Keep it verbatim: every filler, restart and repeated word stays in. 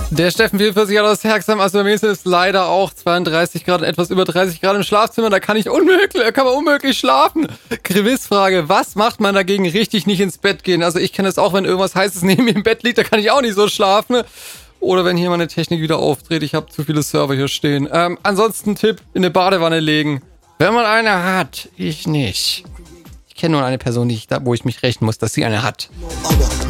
Der Steffen vierundvierzig aus Herxheim, also bei mir ist es leider auch zweiunddreißig Grad, etwas über dreißig Grad im Schlafzimmer, da kann ich unmöglich, da kann man unmöglich schlafen. Quizfrage, was macht man dagegen richtig nicht ins Bett gehen? Also ich kenne es auch, wenn irgendwas Heißes neben mir im Bett liegt, da kann ich auch nicht so schlafen. Oder wenn hier meine Technik wieder aufdreht, ich habe zu viele Server hier stehen. Ähm, ansonsten Tipp, in eine Badewanne legen. Wenn man eine hat, ich nicht. Ich kenne nur eine Person, die ich da, wo ich mich rechnen muss, dass sie eine hat.